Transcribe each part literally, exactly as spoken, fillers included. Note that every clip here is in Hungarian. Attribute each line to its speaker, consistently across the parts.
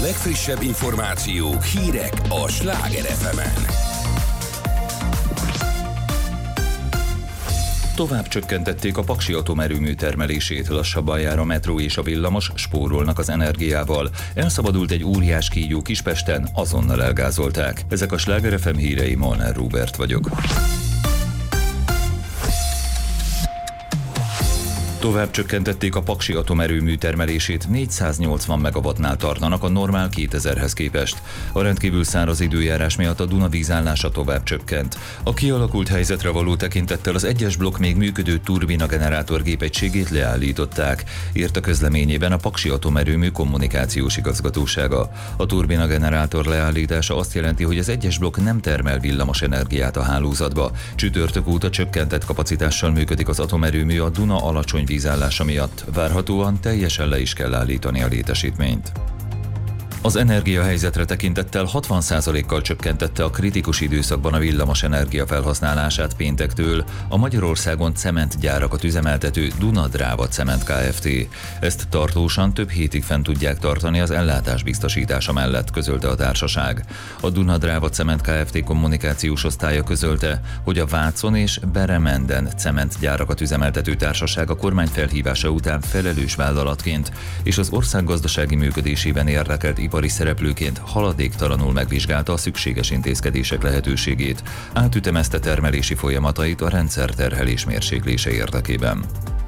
Speaker 1: legfrissebb információk, hírek a Sláger ef emen.
Speaker 2: Tovább csökkentették a paksi atomerőmű termelését, lassabban jár a metró és a villamos, spórolnak az energiával. Elszabadult egy óriás kígyó Kispesten, azonnal elgázolták. Ezek a Sláger ef em hírei, Molnár Róbert vagyok. Tovább csökkentették a paksi atomerőmű termelését, négyszáznyolcvan megawattnál tartanak a normál kétezerhez képest. A rendkívül száraz időjárás miatt a Duna vízállása tovább csökkent. A kialakult helyzetre való tekintettel az egyes blokk még működő turbina generátor gépegységét leállították, írt a közleményében a paksi atomerőmű kommunikációs igazgatósága. A turbina generátor leállítása azt jelenti, hogy az egyes blokk nem termel villamos energiát a hálózatba. Csütörtök óta csökkentett kapacitással működik az atomerőmű a Duna alacsony vízállása miatt, várhatóan teljesen le is kell állítani a létesítményt. Az energiahelyzetre tekintettel hatvan százalékkal csökkentette a kritikus időszakban a villamos energia felhasználását péntektől a Magyarországon cementgyárakat üzemeltető Duna Dráva Cement Kft. Ezt tartósan több hétig fent tudják tartani az ellátás biztosítása mellett, közölte a társaság. A Duna Dráva Cement Kft. Kommunikációs osztálya közölte, hogy a Vácon és Beremenden cementgyárakat üzemeltető társaság a kormány felhívása után felelős vállalatként és az ország gazdasági működésében érdekelt ipari szereplőként haladéktalanul megvizsgálta a szükséges intézkedések lehetőségét, átütemezte termelési folyamatait a rendszerterhelés mérséklése érdekében.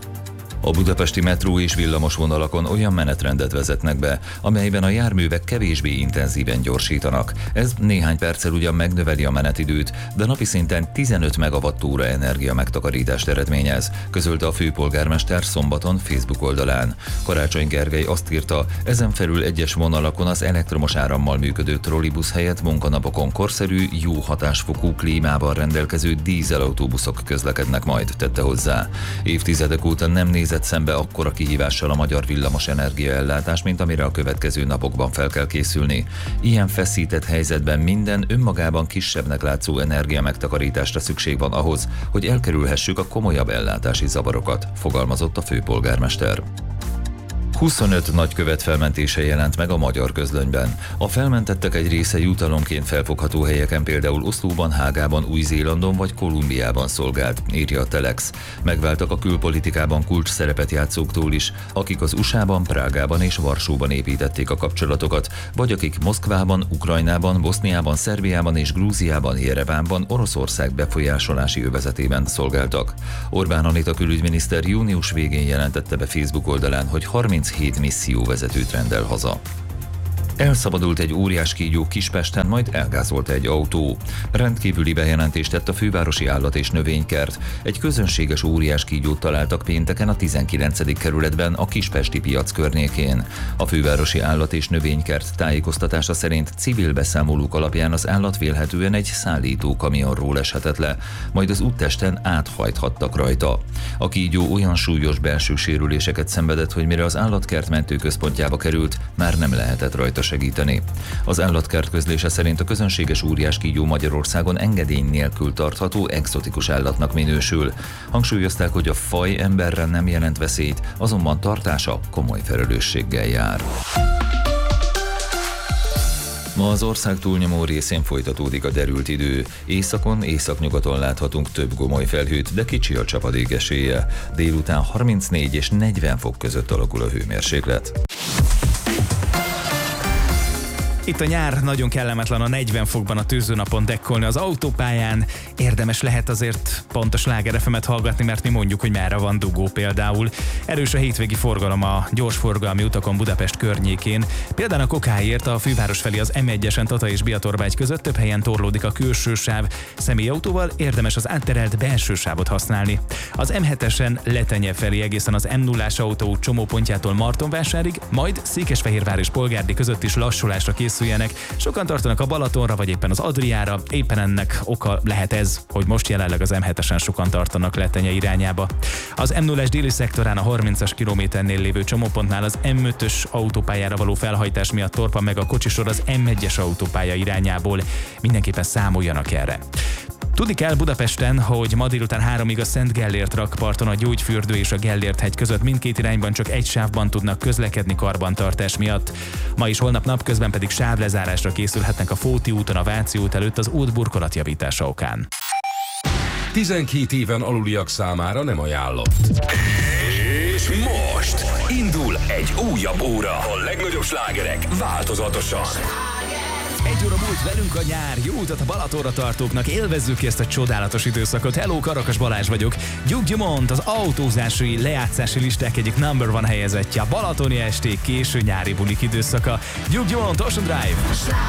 Speaker 2: A budapesti metró és villamos vonalakon olyan menetrendet vezetnek be, amelyben a járművek kevésbé intenzíven gyorsítanak. Ez néhány perccel ugyan megnöveli a menetidőt, de napi szinten tizenöt megawattóra energia megtakarítást eredményez, közölte a főpolgármester szombaton Facebook oldalán. Karácsony Gergely azt írta, ezen felül egyes vonalakon az elektromos árammal működő trollibusz helyett munkanapokon korszerű, jó hatásfokú klímával rendelkező dízelautóbuszok közlekednek majd, tette hozzá. Évtizedek óta nem néz szembe akkora kihívással a magyar villamos energiaellátás, mint amire a következő napokban fel kell készülni. Ilyen feszített helyzetben minden önmagában kisebbnek látszó energia megtakarításra szükség van ahhoz, hogy elkerülhessük a komolyabb ellátási zavarokat, fogalmazott a főpolgármester. huszonöt nagykövet felmentése jelent meg a Magyar Közlönyben. A felmentettek egy része jutalomként felfogható helyeken, például Oszlóban, Hágában, Új-Zélandon vagy Kolumbiában szolgált, írja a Telex. Megváltak a külpolitikában kulcs szerepet játszóktól is, akik az u es á-ban, Prágában és Varsóban építették a kapcsolatokat, vagy akik Moszkvában, Ukrajnában, Boszniában, Szerbiában és Grúziában, Jerevánban, Oroszország befolyásolási övezetében szolgáltak. Orbán Anita külügyminiszter június végén jelentette be Facebook oldalán, hogy harminchét misszióvezetőt rendel haza. Elszabadult egy óriás kígyó Kispesten, majd elgázolta egy autó. Rendkívüli bejelentést tett a fővárosi állat- és növénykert. Egy közönséges óriás kígyót találtak pénteken a tizenkilencedik kerületben, a Kispesti piac környékén. A fővárosi állat- és növénykert tájékoztatása szerint civil beszámolók alapján az állat vélhetően egy szállító kamionról eshetett le, majd az úttesten áthajthattak rajta. A kígyó olyan súlyos belső sérüléseket szenvedett, hogy mire az állatkert mentőközpontjába került, már nem lehetett rajta segíteni. Az állatkert közlése szerint a közönséges óriás kígyó Magyarországon engedély nélkül tartható egzotikus állatnak minősül. Hangsúlyozták, hogy a faj emberre nem jelent veszélyt, azonban tartása komoly felelősséggel jár. Ma az ország túlnyomó részén folytatódik a derült idő. Északon, északnyugaton láthatunk több gomoly felhőt, de kicsi a csapadék esélye. Délután harmincnégy és negyven fok között alakul a hőmérséklet.
Speaker 3: Itt a nyár, nagyon kellemetlen a negyven fokban a tűzőnapon dekkolni az autópályán. Érdemes lehet azért pont a Sláger ef emet hallgatni, mert mi mondjuk, hogy merre van dugó például. Erős a hétvégi forgalom a gyorsforgalmi utakon Budapest környékén. Például a Kokáért a főváros felé az em egyesen Tata és Biatorbágy között több helyen torlódik a külső sáv. Személyautóval érdemes az átterelt belső sávot használni. Az em hetesen Letenye felé egészen az em nullás autó csomópontjától Martonvásárig, majd Székesfehérvár és Polgárdi között is lassulásra készül. Sokan tartanak a Balatonra, vagy éppen az Adriára, éppen ennek oka lehet ez, hogy most jelenleg az em hetesen sokan tartanak Letenye irányába. Az em nullás déli szektorán a harmincas kilométernél lévő csomópontnál az em ötös autópályára való felhajtás miatt torpan meg a kocsisor az em egyes autópálya irányából. Mindenképpen számoljanak erre. Tudni kell Budapesten, hogy ma délután háromig a Szent Gellért rakparton a Gyógyfürdő és a Gellért-hegy között mindkét irányban csak egy sávban tudnak közlekedni karbantartás miatt. Ma és holnap napközben pedig sávlezárásra készülhetnek a Fóti úton a Váci út előtt az út burkolatjavítása okán.
Speaker 4: tizenkét éven aluliak számára nem ajánlott.
Speaker 1: És most indul egy újabb óra. A legnagyobb slágerek változatosan.
Speaker 3: Egy óra múlt velünk a nyár, jó utat a Balatonra tartóknak, élvezzük ki ezt a csodálatos időszakot. Hello, Karakas Balázs vagyok. Duke Dumont, az autózási, lejátszási listák egyik number one helyezettje, a balatoni esték, késő nyári bulik időszaka. Duke Dumont, Ocean Drive.